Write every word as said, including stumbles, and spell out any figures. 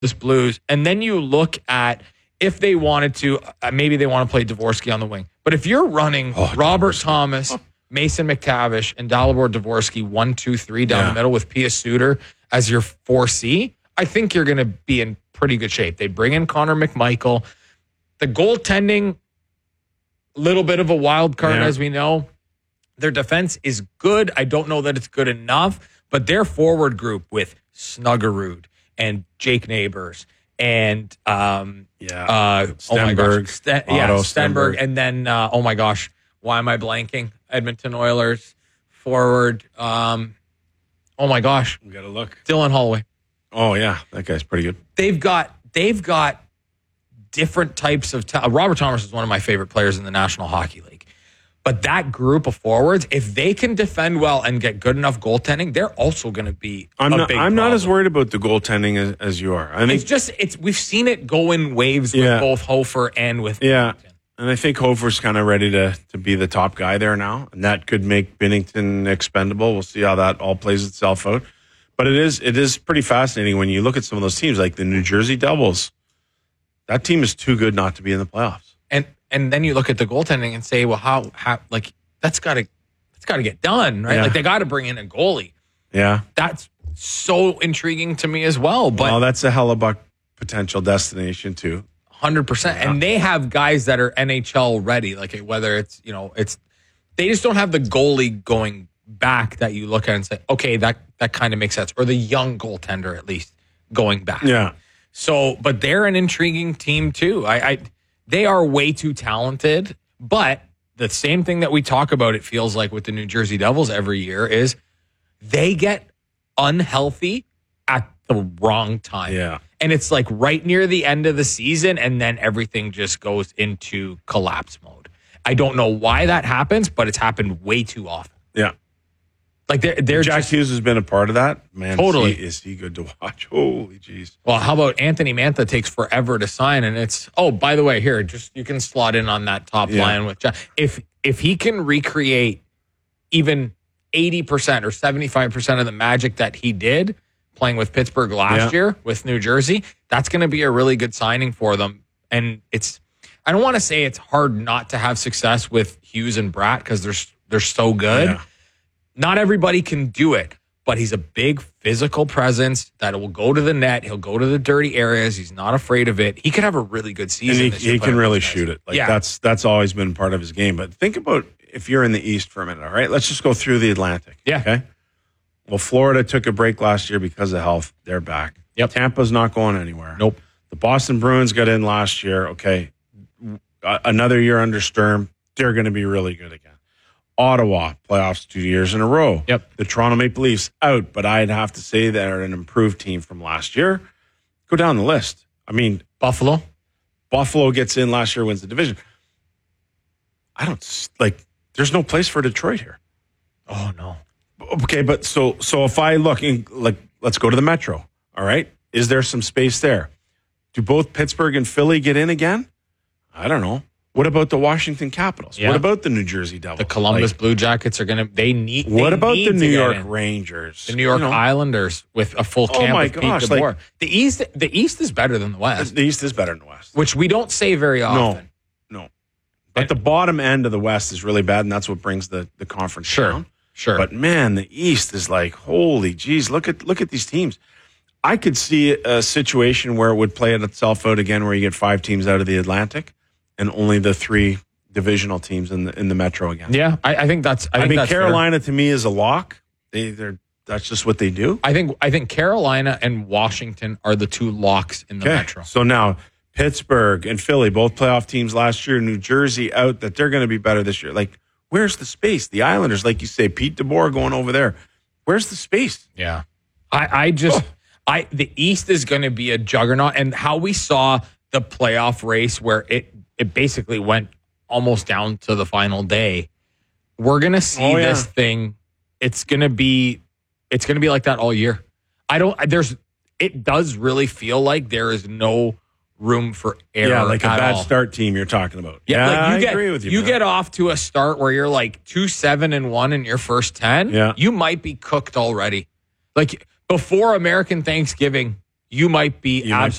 Blues, and then you look at if they wanted to, uh, maybe they want to play Dvorsky on the wing. But if you're running oh, Robert Dvorsky. Thomas, oh. Mason McTavish, and Dalibor Dvorsky one, two, three down yeah. the middle with Pia Suter as your four C, I think you're going to be in pretty good shape. They bring in Connor McMichael. The goaltending, little bit of a wild card, yeah. as we know. Their defense is good. I don't know that it's good enough, but their forward group with Snuggerud and Jake Neighbors and um, yeah, uh, Stenberg, oh my gosh, Sten- yeah, Otto Stenberg, Stenberg, and then uh, oh my gosh, why am I blanking? Edmonton Oilers forward. Um, oh my gosh, we gotta look. Dylan Holloway. Oh yeah, that guy's pretty good. They've got they've got different types of talent. Robert Thomas is one of my favorite players in the National Hockey League. But that group of forwards, if they can defend well and get good enough goaltending, they're also going to be I'm a not, big I'm problem. not as worried about the goaltending as, as you are. I think it's just it's we've seen it go in waves yeah. with both Hofer and with yeah. Binnington. And I think Hofer's kind of ready to to be the top guy there now, and that could make Binnington expendable. We'll see how that all plays itself out. But it is it is pretty fascinating when you look at some of those teams, like the New Jersey Devils. That team is too good not to be in the playoffs. And and then you look at the goaltending and say, well, how how like. That's got to that's got to get done, right? Yeah. Like they got to bring in a goalie. Yeah. That's so intriguing to me as well. But well, that's a Hellebuck potential destination too. one hundred percent. Yeah. And they have guys that are N H L ready. Like whether it's, you know, it's they just don't have the goalie going back that you look at and say, okay, that that kind of makes sense. Or the young goaltender at least going back. Yeah. So, but they're an intriguing team too. I, I they are way too talented, but the same thing that we talk about, it feels like with the New Jersey Devils every year, is they get unhealthy at the wrong time. Yeah. And it's like right near the end of the season, and then everything just goes into collapse mode. I don't know why that happens, but it's happened way too often. Yeah. Like they're, they're Jack just, Hughes has been a part of that. Man, totally. Is he, is he good to watch? Holy jeez. Well, how about Anthony Mantha takes forever to sign, and it's oh, by the way, here, just you can slot in on that top Yeah. line with Jack. If if he can recreate even eighty percent or seventy-five percent of the magic that he did playing with Pittsburgh last Yeah. year with New Jersey, that's going to be a really good signing for them. And it's I don't want to say it's hard not to have success with Hughes and Bratt because they're they're so good. Yeah. Not everybody can do it, but he's a big physical presence that will go to the net. He'll go to the dirty areas. He's not afraid of it. He could have a really good season. And this he, year he can playing really with those guys. shoot it. Like yeah. that's that's always been part of his game. But think about if you're in the East for a minute, all right? Let's just go through the Atlantic. Yeah. Okay. Well, Florida took a break last year because of health. They're back. Yep. Tampa's not going anywhere. Nope. The Boston Bruins got in last year. Okay. Uh, another year under Sturm. They're going to be really good again. Ottawa, playoffs two years in a row. Yep. The Toronto Maple Leafs out, but I'd have to say they're an improved team from last year. Go down the list. I mean, Buffalo. Buffalo gets in last year, wins the division. I don't like. There's no place for Detroit here. Oh no. Okay, but so so if I look in, like, let's go to the Metro. All right, is there some space there? Do both Pittsburgh and Philly get in again? I don't know. What about the Washington Capitals? Yeah. What about the New Jersey Devils? The Columbus Like, Blue Jackets are going to, they need, they what about need the to New get York in. Rangers? The New York You know, Islanders with a full Oh camp my of Pete gosh, DeBoer. like- the East, the East is better than the West, the East is better than the West. which we don't say very often. No, no. But the bottom end of the West is really bad, and that's what brings the, the conference Sure, down. sure. But man, the East is like, holy geez, look at look at these teams. I could see a situation where it would play itself out again, where you get five teams out of the Atlantic, and only the three divisional teams in the in the Metro again. Yeah, I, I think that's. I, I, think mean, that's Carolina to me is a lock. They they're that's just what they do. I think I think Carolina and Washington are the two locks in the Okay, Metro. so now Pittsburgh and Philly, both playoff teams last year. New Jersey out, that they're going to be better this year. Like, where's the space? The Islanders, like you say, Pete DeBoer going over there. Where's the space? Yeah, I, I just, Oh. I the East is going to be a juggernaut, and how we saw the playoff race where it it basically went almost down to the final day. We're going to see Oh, yeah. this thing. It's going to be, it's going to be like that all year. I don't. There's. It does really feel like there is no room for error. Yeah, like a at bad all. start team you're talking about. Yeah, like you I get, agree with you. You man. get off to a start where you're like two seven and one in your first ten. Yeah. You might be cooked already. Like before American Thanksgiving, you might be You might